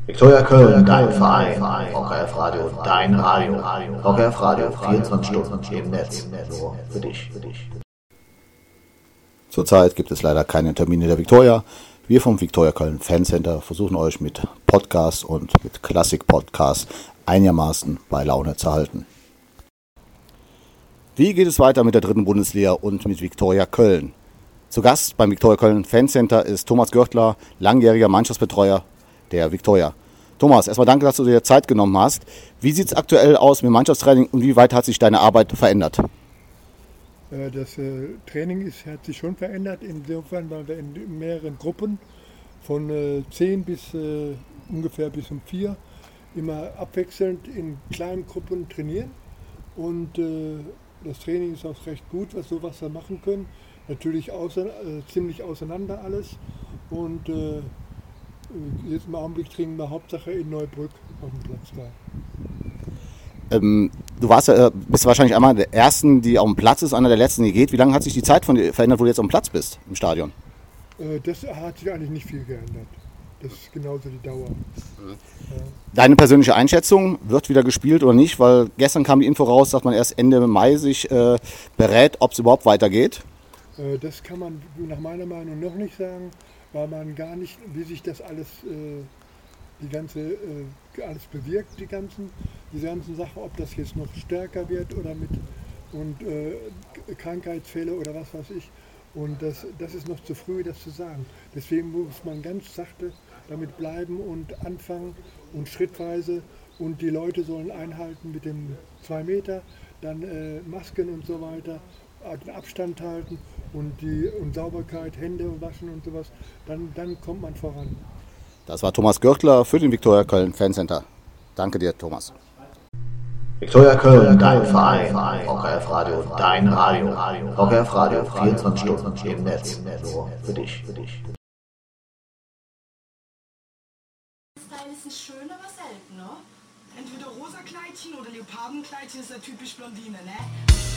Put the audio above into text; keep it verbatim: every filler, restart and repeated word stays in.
Viktoria Köln, dein Verein. V K F Radio, dein Radio. V K F Radio, vierundzwanzig Stunden im Netz. Nur für dich. Zurzeit gibt es leider keine Termine der Viktoria. Wir vom Viktoria Köln Fancenter versuchen euch mit Podcasts und mit Klassik-Podcasts einigermaßen bei Laune zu halten. Wie geht es weiter mit der dritten Bundesliga und mit Viktoria Köln? Zu Gast beim Viktoria Köln Fancenter ist Thomas Görtler, langjähriger Mannschaftsbetreuer der Viktoria. Thomas, erstmal danke, dass du dir Zeit genommen hast. Wie sieht es aktuell aus mit Mannschaftstraining und wie weit hat sich deine Arbeit verändert? Das Training ist, hat sich schon verändert, insofern, weil wir in mehreren Gruppen von zehn bis äh, ungefähr bis um vier immer abwechselnd in kleinen Gruppen trainieren. Und äh, das Training ist auch recht gut, was so was wir machen können. Natürlich außer, äh, ziemlich auseinander alles. Und äh, jetzt im Augenblick trainieren wir Hauptsache in Neubrück auf dem Platz da. Ähm, du warst ja, bist wahrscheinlich einmal der Ersten, die auf dem Platz ist, einer der Letzten, die geht. Wie lange hat sich die Zeit von dir verändert, wo du jetzt auf dem Platz bist im Stadion? Äh, das hat sich eigentlich nicht viel geändert. Das ist genauso die Dauer. Ja. Deine persönliche Einschätzung, wird wieder gespielt oder nicht? Weil gestern kam die Info raus, dass man erst Ende Mai sich äh, berät, ob es überhaupt weitergeht. Äh, das kann man nach meiner Meinung noch nicht sagen, weil man gar nicht, wie sich das alles, äh, die ganze, äh, alles bewirkt, die ganzen, diese ganzen Sachen, ob das jetzt noch stärker wird oder mit und äh, Krankheitsfälle oder was weiß ich. Und das, das ist noch zu früh, das zu sagen. Deswegen muss man ganz sachte damit bleiben und anfangen und schrittweise. Und die Leute sollen einhalten mit dem zwei Meter, dann äh, Masken und so weiter, den Abstand halten und die und Sauberkeit, Hände waschen und sowas. Dann, dann kommt man voran. Das war Thomas Görtler für den Viktoria Köln Fancenter. Danke dir, Thomas. Viktoria Köln, dein Verein. V K F Radio, dein Radio. V K F Radio, vierundzwanzig Stunden im Netz. Nur für dich. Style ist ein schön, aber selten, ne? Entweder rosa Kleidchen oder Leopardenkleidchen ist ja typisch Blondine, ne?